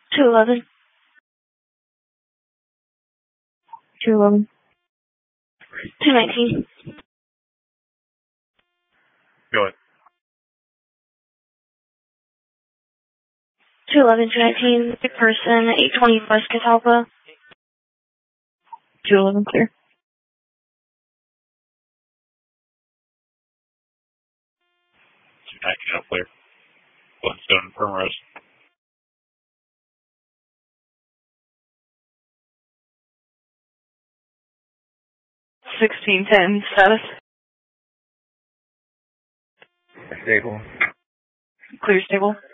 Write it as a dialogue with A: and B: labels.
A: 211. 211. 219.
B: Go ahead.
A: 211, 219, big person, 820 West Catalpa. 211, clear.
B: 219 up clear. Bloodstone firm arrest.
A: 1610 status.
C: Stable.
A: Clear stable.